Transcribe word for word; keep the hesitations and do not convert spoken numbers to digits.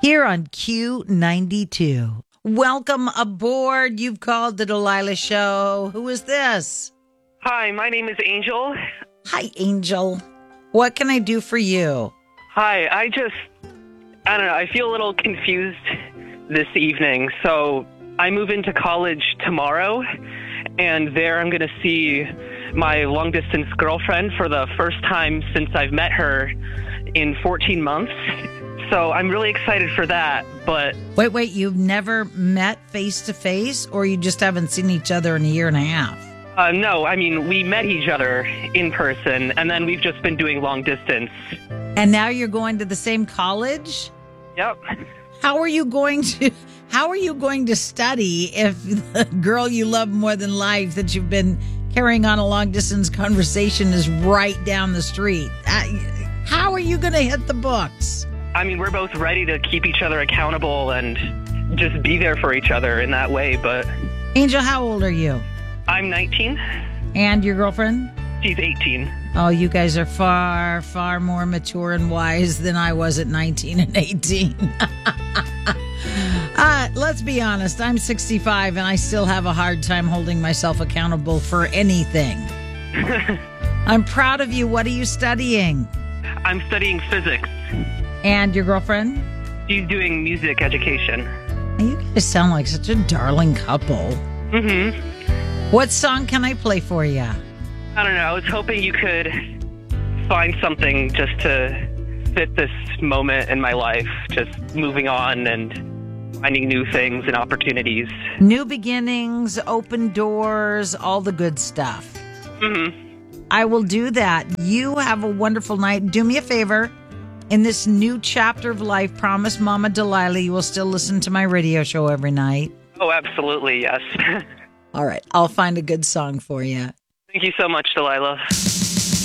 here on Q ninety-two. Welcome aboard. You've called the Delilah Show. Who is this? Hi, my name is Angel. Hi, Angel. What can I do for you? Hi, I just, I don't know, I feel a little confused this evening. So I move into college tomorrow, and there I'm going to see my long-distance girlfriend for the first time since I've met her in fourteen months. So I'm really excited for that, but... Wait, wait, you've never met face-to-face, or you just haven't seen each other in a year and a half? Uh, no, I mean, we met each other in person, and then we've just been doing long distance. And now you're going to the same college? Yep. How are you going to... How are you going to study if the girl you love more than life that you've been carrying on a long-distance conversation is right down the street? How are you going to hit the books? I mean, we're both ready to keep each other accountable and just be there for each other in that way, but... Angel, how old are you? I'm nineteen. And your girlfriend? She's eighteen. Oh, you guys are far, far more mature and wise than I was at nineteen and eighteen. uh, let's be honest, I'm sixty-five and I still have a hard time holding myself accountable for anything. I'm proud of you. What are you studying? I'm studying physics. And your girlfriend? She's doing music education. You guys sound like such a darling couple. Mm-hmm. What song can I play for you? I don't know. I was hoping you could find something just to fit this moment in my life, just moving on and finding new things and opportunities. New beginnings, open doors, all the good stuff. Mm-hmm. I will do that. You have a wonderful night. Do me a favor. In this new chapter of life, promise Mama Delilah you will still listen to my radio show every night. Oh, absolutely, yes. All right. I'll find a good song for you. Thank you so much, Delilah.